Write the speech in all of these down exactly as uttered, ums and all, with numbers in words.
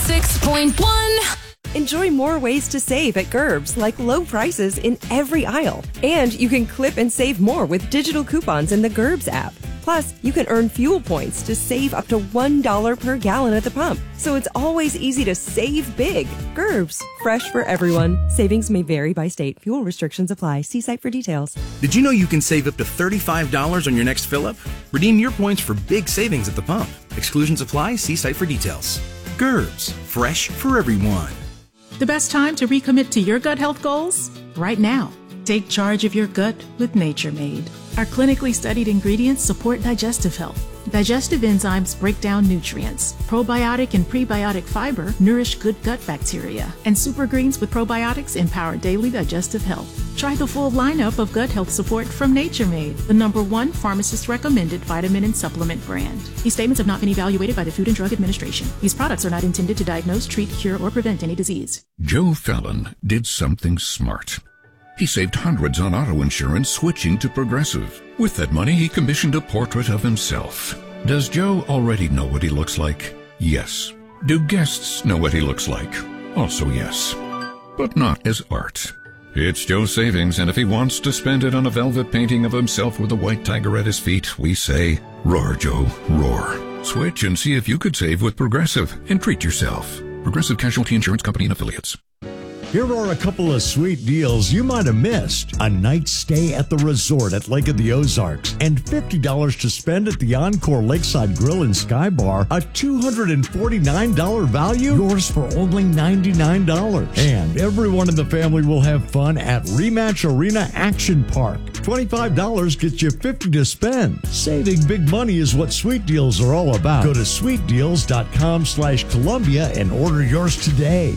six point one. Enjoy more ways to save at Gerbs, like low prices in every aisle. And you can clip and save more with digital coupons in the Gerbs app. Plus, you can earn fuel points to save up to one dollar per gallon at the pump. So it's always easy to save big. Gerbs, fresh for everyone. Savings may vary by state. Fuel restrictions apply. See site for details. Did you know you can save up to thirty-five dollars on your next fill-up? Redeem your points for big savings at the pump. Exclusions apply. See site for details. Gerbs, fresh for everyone. The best time to recommit to your gut health goals? Right now. Take charge of your gut with Nature Made. Our clinically studied ingredients support digestive health. Digestive enzymes break down nutrients. Probiotic and prebiotic fiber nourish good gut bacteria. And super greens with probiotics empower daily digestive health. Try the full lineup of gut health support from Nature Made, the number one pharmacist-recommended vitamin and supplement brand. These statements have not been evaluated by the Food and Drug Administration. These products are not intended to diagnose, treat, cure, or prevent any disease. Joe Fallon did something smart. He saved hundreds on auto insurance switching to Progressive. With that money, he commissioned a portrait of himself. Does Joe already know what he looks like? Yes. Do guests know what he looks like? Also yes. But not as art. It's Joe's savings, and if he wants to spend it on a velvet painting of himself with a white tiger at his feet, we say, roar, Joe, roar. Switch and see if you could save with Progressive and treat yourself. Progressive Casualty Insurance Company and Affiliates. Here are a couple of sweet deals you might have missed. A night stay at the resort at Lake of the Ozarks and fifty dollars to spend at the Encore Lakeside Grill and Sky Bar. A two hundred forty-nine dollars value, yours for only ninety-nine dollars. And everyone in the family will have fun at Rematch Arena Action Park. twenty-five dollars gets you fifty dollars to spend. Saving big money is what Sweet Deals are all about. Go to sweetdeals.com slash Columbia and order yours today.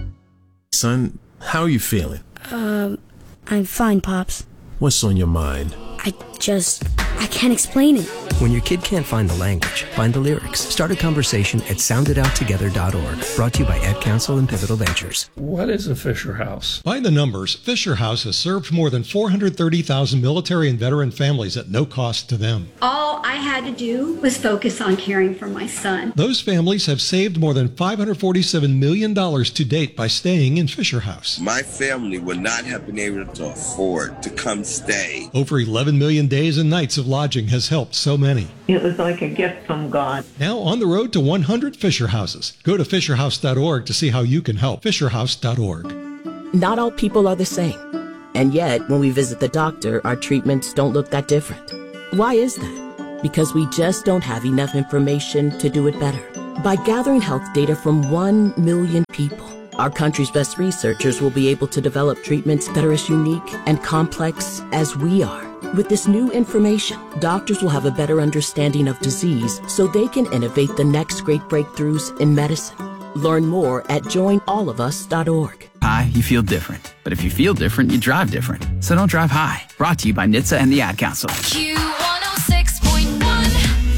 Son, how are you feeling? Um, I'm fine, Pops. What's on your mind? I just, I can't explain it. When your kid can't find the language, find the lyrics. Start a conversation at sound it out together dot org. Brought to you by Ed Council and Pivotal Ventures. What is a Fisher House? By the numbers, Fisher House has served more than four hundred thirty thousand military and veteran families at no cost to them. All I had to do was focus on caring for my son. Those families have saved more than five hundred forty-seven million dollars to date by staying in Fisher House. My family would not have been able to afford to come stay. Over eleven million days and nights of lodging has helped so many. It was like a gift from God. Now on the road to one hundred Fisher Houses. Go to fisher house dot org to see how you can help. fisher house dot org. Not all people are the same. And yet, when we visit the doctor, our treatments don't look that different. Why is that? Because we just don't have enough information to do it better. By gathering health data from one million people, our country's best researchers will be able to develop treatments that are as unique and complex as we are. With this new information, doctors will have a better understanding of disease so they can innovate the next great breakthroughs in medicine. Learn more at join all of us dot org. High, you feel different. But if you feel different, you drive different. So don't drive high. Brought to you by N H T S A and the Ad Council. Q one oh six point one.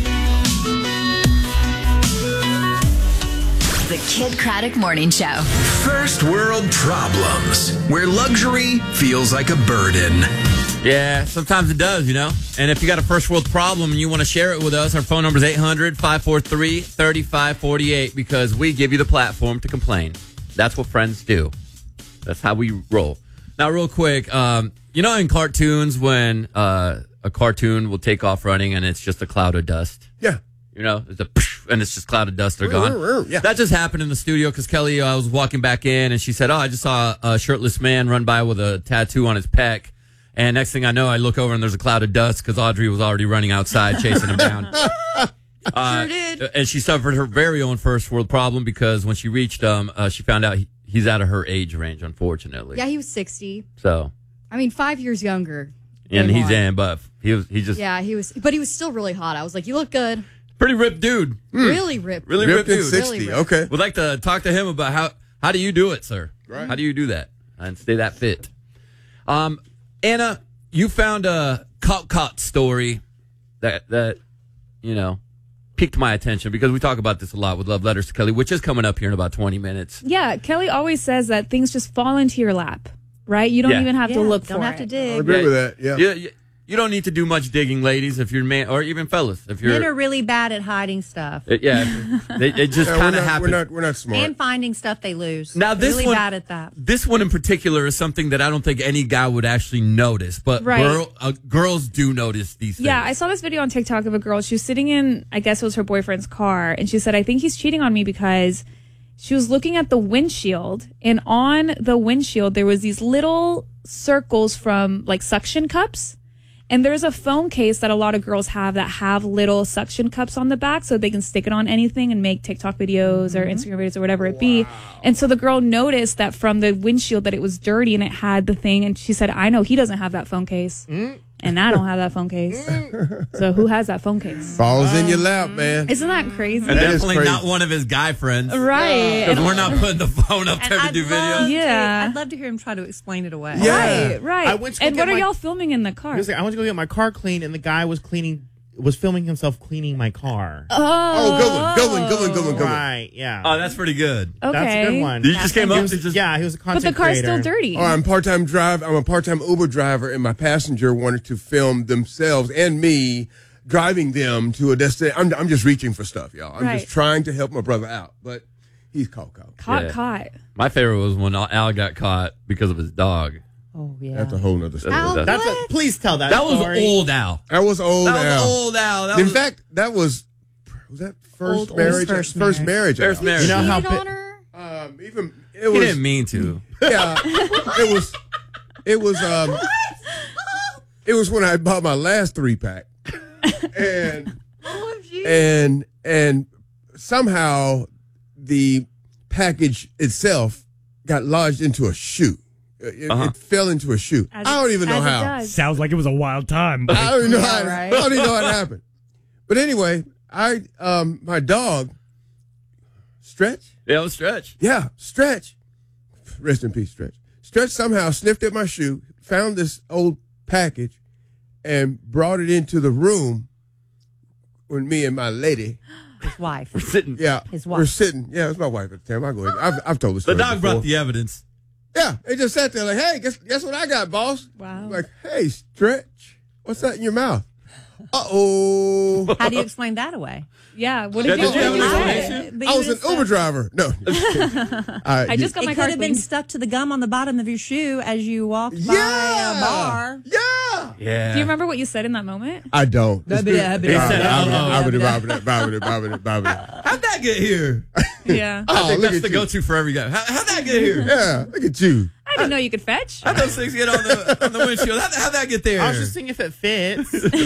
The Kid Craddock Morning Show. First world problems, where luxury feels like a burden. Yeah, sometimes it does, you know. And if you got a first world problem and you want to share it with us, our phone number is eight hundred, five four three, three five four eight because we give you the platform to complain. That's what friends do. That's how we roll. Now, real quick, um, you know in cartoons when uh, a cartoon will take off running and it's just a cloud of dust? Yeah. You know, it's a and it's just cloud of dust. They're gone. Yeah. That just happened in the studio because Kelly uh, was walking back in and she said, oh, I just saw a shirtless man run by with a tattoo on his pec. And next thing I know, I look over and there's a cloud of dust because Audrey was already running outside chasing him down. Uh, sure did. And she suffered her very own first world problem because when she reached him, uh, she found out he, he's out of her age range, unfortunately. Yeah, he was sixty. So. I mean, five years younger. And he's in, but he was he just. Yeah, he was, but he was still really hot. I was like, you look good. Pretty ripped dude. Mm. Really ripped. Really ripped, ripped dude. sixty. Really ripped. Okay. Would like to talk to him about how how do you do it, sir? Right. How do you do that and stay that fit? Um, Anna, you found a cop story that that you know piqued my attention because we talk about this a lot with Love Letters to Kelly, which is coming up here in about twenty minutes. Yeah, Kelly always says that things just fall into your lap, right? You don't Yeah. even have Yeah, to look don't for have it. to I dig. agree with that. Yeah. You, you, You don't need to do much digging, ladies, if you're man, or even fellas. If you're Men are really bad at hiding stuff. It, yeah, they, it just Yeah, kind we're of not- happens. We're not, we're not smart. And finding stuff they lose. Now this really one, bad at that. This one in particular is something that I don't think any guy would actually notice, but Right. girl, uh, girls do notice these things. Yeah, I saw this video on TikTok of a girl. She was sitting in, I guess it was her boyfriend's car, and she said, I think he's cheating on me because she was looking at the windshield, and on the windshield, there was these little circles from like suction cups. And there's a phone case that a lot of girls have that have little suction cups on the back so they can stick it on anything and make TikTok videos or Instagram videos or whatever it be. And so the girl noticed that from the windshield that it was dirty and it had the thing. And she said, I know he doesn't have that phone case. And I don't have that phone case. So who has that phone case? Falls in your lap, man. Isn't that crazy? And That is definitely crazy. not one of his guy friends. Right. Because we're not putting the phone up there to I'd do love videos. to- Yeah. I'd love to hear him try to explain it away. Yeah. Right, right. I went to go and get what are my- y'all filming in the car? He was like, I went to go get my car cleaned, and the guy was cleaning, was filming himself cleaning my car. Oh, Oh, good one, good one, good one, good one, good one. Right, yeah. Oh, that's pretty good. Okay. That's a good one. You just came He up was- to just yeah, he was a But content the car's creator. still dirty. Oh, I'm part-time drive. I'm a part-time Uber driver, and my passenger wanted to film themselves and me driving them to a destination. I'm, I'm just reaching for stuff, y'all. I'm Right. just trying to help my brother out, but he's caught, caught. Caught, Yeah. caught. My favorite was when Al got caught because of his dog. Oh, yeah. That's a whole nother story. Al, That- That's a, please tell that. That was story. old Al. That was old That was Al. old Al. That In was, fact, that was was that first Old- old marriage? first first marriage. marriage. First Al. marriage. You know how Cheated pi- on her? Um, even it he was. didn't mean to. Yeah, it was. It was. Um, it was when I bought my last three pack, and and and somehow the package itself got lodged into a shoe. It, Uh-huh. it fell into a shoe. As I don't it- even know as it how. does. Sounds like it was a wild time. I don't even know Yeah, how. right. I don't even know how it happened. But anyway, I um my dog, Stretch. Yeah, it was Stretch. Yeah, Stretch. Rest in peace, Stretch. Stretch somehow sniffed at my shoe, found this old package, and brought it into the room when me and my lady. His wife. We're sitting. Yeah, His we're wife. sitting. Yeah, it's my wife at the time. I go. I've, I've told this The story dog before. brought the evidence. Yeah, it just sat there like, hey, guess guess what I got, boss? Wow. I'm like, hey, Stretch, what's that in your mouth? Uh oh. How do you explain that away? Yeah. What Yeah, did you, did you have what an did you explanation? say? But I you was an just Uber said- driver. No. I, I just got It my could car have been cleaned. stuck to the gum on the bottom of your shoe as you walked Yeah. by a bar. Yeah. Yeah. Do you remember what you said in that moment? I don't. He said, How'd that get here? Yeah. I Oh, think look that's at the you. go-to for every guy. How, how'd that get here? Yeah, look at you. I didn't know you could fetch. How'd those things get on the on the windshield? How'd, how'd that get there? I was just seeing if it fits.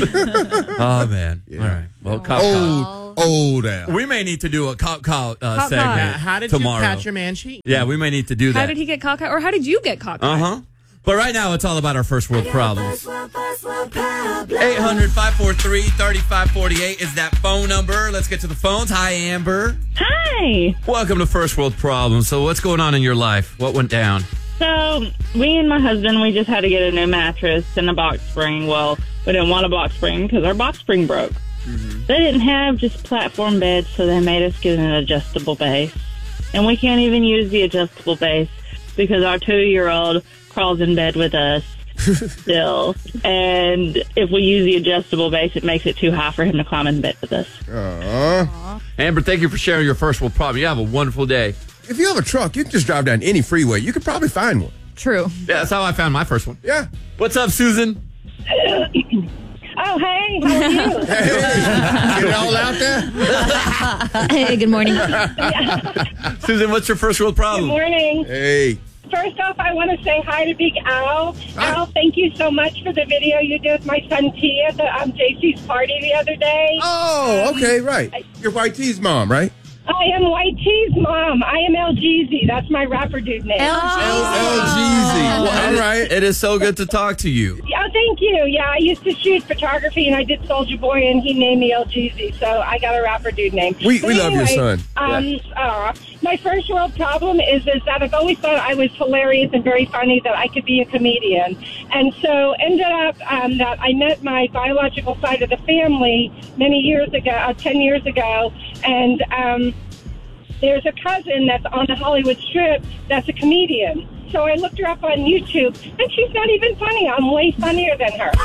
Oh man! All right. Well, cop Old, old Al. call. We may need to do a cop call uh, Cop segment call. Yeah, how did tomorrow. you catch your man cheating? Yeah, we may need to do that. How did he get caught? Or how did you get caught? Uh huh. But right now, it's all about our first world problems. eight hundred, five four three, three five four eight is that phone number. Let's get to the phones. Hi, Amber. Hi. Welcome to First World Problems. So, what's going on in your life? What went down? So, me and my husband, we just had to get a new mattress and a box spring. Well, we didn't want a box spring because our box spring broke. Mm-hmm. They didn't have just platform beds, so they made us get an adjustable base. And we can't even use the adjustable base because our two-year-old crawls in bed with us still. And if we use the adjustable base, it makes it too high for him to climb in bed with us. Uh, Amber, thank you for sharing your first world problem. You have a wonderful day. if you have a truck, you can just drive down any freeway. You could probably find one. True. Yeah, that's how I found my first one. Yeah. What's up, Susan? Oh, hey, how are you? Get it all out there? Hey, good morning. Susan, what's your first world Good problem? morning. Hey. First off, I want to say hi to Big Al. Al, thank you so much for the video you did with my son T at the um, J C's party the other day. Oh, okay, right. You're White T's mom, right? I am White T's mom. I am L G Z. That's my rapper dude name. L G Z. Well, All right. It is so good to talk to you. Yeah, thank you. Yeah, I used to shoot photography, and I did Soulja Boy, and he named me L G Z, so I got a rapper dude name. We- But we love your anyway, son. Um, uh, my first world problem is is that I've always thought I was hilarious and very funny, that I could be a comedian. And so ended up um, that I met my biological side of the family many years ago, uh, ten years ago, and um, there's a cousin that's on the Hollywood Strip that's a comedian. So I looked her up on YouTube, and she's not even funny. I'm way funnier than her.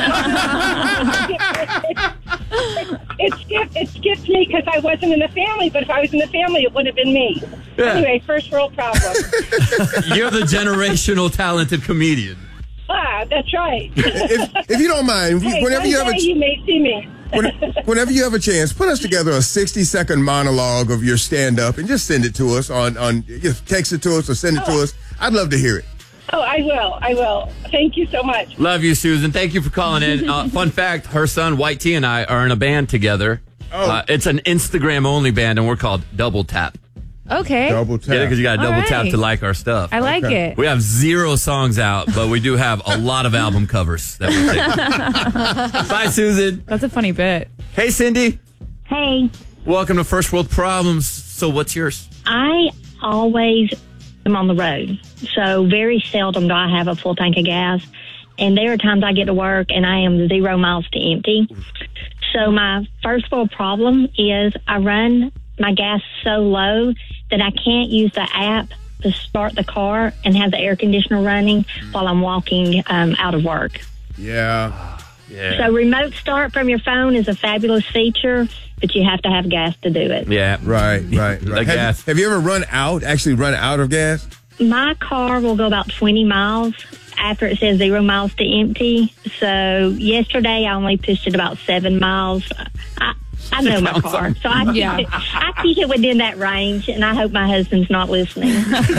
it, skipped, it skipped me because I wasn't in the family, but if I was in the family, it would have been me. Yeah. Anyway, first world problem. You're the generational talented comedian. Ah, that's right. if, if you don't mind, hey, whenever one you have a day you may see me. when, whenever you have a chance, put us together a sixty second monologue of your stand up and just send it to us on on just text it to us or send it oh. to us. I'd love to hear it. Oh, I will. I will. Thank you so much. Love you, Susan. Thank you for calling in. Uh, fun fact: her son White T and I are in a band together. Oh. Uh, it's an Instagram only band, and we're called Double Tap. Okay. Double tap. Yeah, because you got to double All tap right. to like our stuff. I like Okay. it. We have zero songs out, but we do have a lot of album covers that we take. Bye, Susan. That's a funny bit. Hey, Cindy. Hey, Welcome to First World Problems. So, what's yours? I always am on the road, so very seldom do I have a full tank of gas. And there are times I get to work and I am zero miles to empty. So my first world problem is I run my gas so low that I can't use the app to start the car and have the air conditioner running while I'm walking um, out of work. Yeah. Yeah. So remote start from your phone is a fabulous feature, but you have to have gas to do it. Yeah. Right, right, The right. Have, gas. have you ever run out, actually run out of gas? My car will go about twenty miles after it says zero miles to empty. So yesterday I only pushed it about seven miles. I, I know my car, so I keep, Yeah. it, I keep it within that range, and I hope my husband's not listening.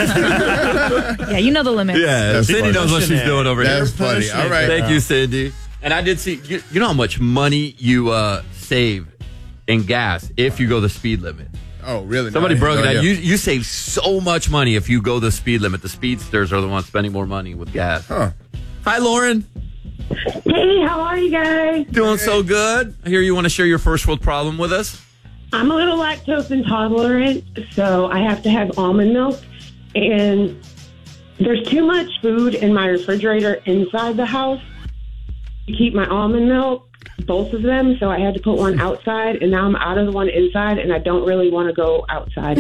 Yeah, you know the limit. Yeah, That's Cindy funny. knows what she's doing over That's here. funny. All right. Thank you, Cindy. And I did see, you, you know how much money you uh, save in gas if you go the speed limit? Oh, really? Somebody No, broke it no, down. yeah. You, you save so much money if you go the speed limit. The speedsters are the ones spending more money with gas. Huh. Hi, Lauren. Hey, how are you guys? Doing so good. I hear you want to share your first world problem with us. I'm a little lactose intolerant, so I have to have almond milk. And there's too much food in my refrigerator inside the house to keep my almond milk, both of them. So I had to put one outside, and now I'm out of the one inside, and I don't really want to go outside.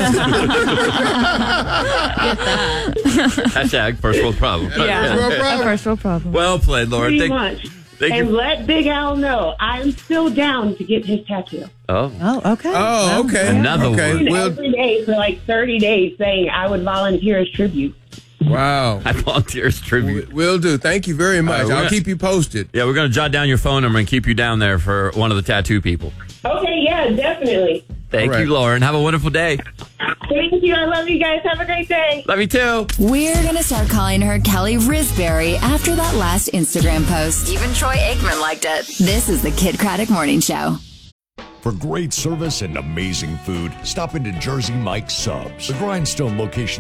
Hashtag first world problem. Yeah. First world problem. First world problem. Well played, Lauren. Pretty Thank, much. thank And you. let Big Al know I'm still down to get his tattoo. Oh, Oh, okay. Oh, okay. Another okay. one. Well, Every day for like thirty days saying I would volunteer as tribute. wow. I volunteer as tribute. Will do. Thank you very much. All right, I'll we're- keep you posted. Yeah, we're going to jot down your phone number and keep you down there for one of the tattoo people. Okay, yeah, definitely. Thank All right. you, Lauren. Have a wonderful day. Thank you. I love you guys. Have a great day. Love you too. We're going to start calling her Kelly Risberry after that last Instagram post. Even Troy Aikman liked it. This is the Kid Craddock Morning Show. For great service and amazing food, stop into Jersey Mike's Subs, the Grindstone location